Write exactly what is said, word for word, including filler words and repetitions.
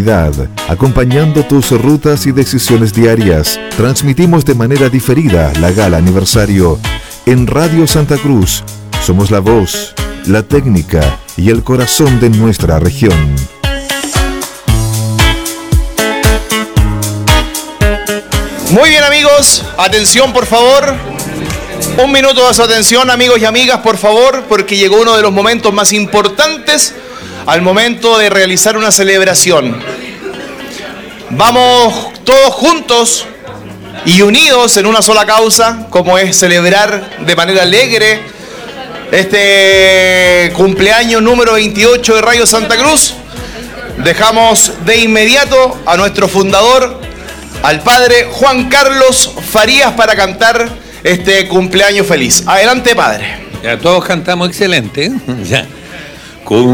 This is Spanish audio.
acompañando tus rutas y decisiones diarias. Transmitimos de manera diferida la gala aniversario en Radio Santa Cruz. Somos la voz, la técnica y el corazón de nuestra región. Muy bien, amigos, atención por favor. Un minuto de su atención, amigos y amigas, por favor, porque llegó uno de los momentos más importantes al momento de realizar una celebración. Vamos todos juntos y unidos en una sola causa, como es celebrar de manera alegre este cumpleaños número veintiocho de Radio Santa Cruz. Dejamos de inmediato a nuestro fundador, al padre Juan Carlos Farías, para cantar este cumpleaños feliz. Adelante, padre. Ya todos cantamos excelente. Ya.